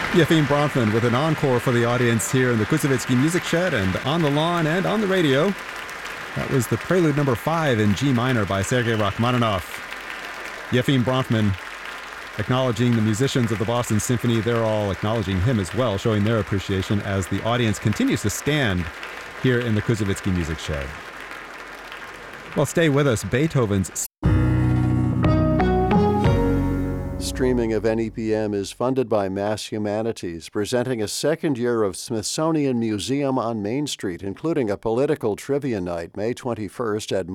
Yefim Bronfman with an encore for the audience here in the Kuzovitsky Music Shed and on the lawn and on the radio. That was the Prelude number 5 in G minor by Sergei Rachmaninoff. Yefim Bronfman acknowledging the musicians of the Boston Symphony. They're all acknowledging him as well, showing their appreciation as the audience continues to stand here in the Kuzovitsky Music Shed. Well, stay with us. Beethoven's Streaming of NEPM is funded by Mass Humanities, presenting a second year of Smithsonian Museum on Main Street, including a political trivia night May 21st at